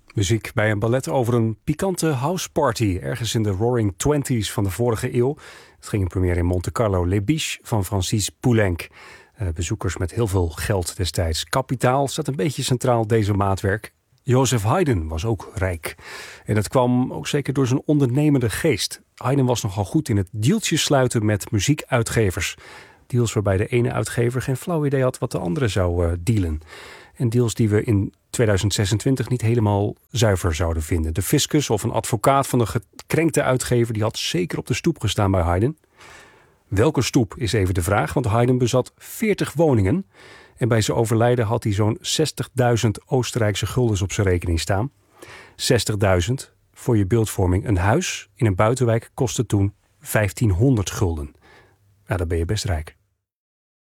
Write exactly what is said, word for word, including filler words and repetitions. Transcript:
Muziek bij een ballet over een pikante houseparty ergens in de Roaring Twenties van de vorige eeuw. Het ging in première in Monte Carlo. Les Biches van Francis Poulenc. Uh, bezoekers met heel veel geld destijds. Kapitaal staat een beetje centraal deze maatwerk. Joseph Haydn was ook rijk. En dat kwam ook zeker door zijn ondernemende geest. Haydn was nogal goed in het deeltjes sluiten met muziekuitgevers. Deals waarbij de ene uitgever geen flauw idee had wat de andere zou uh, dealen. En deals die we in tweeduizend zesentwintig niet helemaal zuiver zouden vinden. De fiscus of een advocaat van een gekrenkte uitgever die had zeker op de stoep gestaan bij Haydn. Welke stoep is even de vraag, want Haydn bezat veertig woningen. En bij zijn overlijden had hij zo'n zestigduizend Oostenrijkse guldens op zijn rekening staan. zestigduizend, voor je beeldvorming, een huis in een buitenwijk kostte toen vijftienhonderd gulden. Nou, dan ben je best rijk.